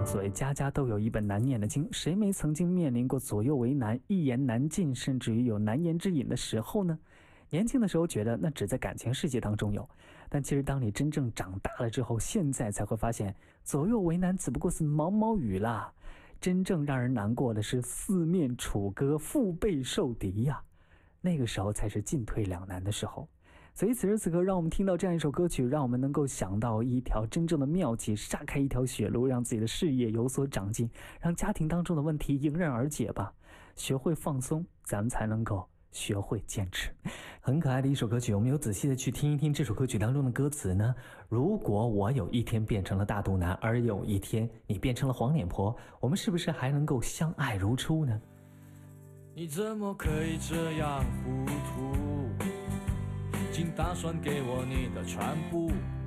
所谓家家都有一本难念的经，谁没曾经面临过左右为难、一言难尽，甚至于有难言之隐的时候呢？年轻的时候觉得那只在感情世界当中有，但其实当你真正长大了之后，现在才会发现左右为难只不过是毛毛雨啦，真正让人难过的是四面楚歌、腹背受敌呀，那个时候才是进退两难的时候。所以此时此刻，让我们听到这样一首歌曲，让我们能够想到一条真正的妙计，杀开一条血路，让自己的事业有所长进，让家庭当中的问题迎刃而解吧。学会放松，咱们才能够学会坚持。很可爱的一首歌曲，我们有仔细的去听一听这首歌曲当中的歌词呢。如果我有一天变成了大肚腩，而有一天你变成了黄脸婆，我们是不是还能够相爱如初呢？ 你怎么可以这样糊涂，竟打算给我你的全部，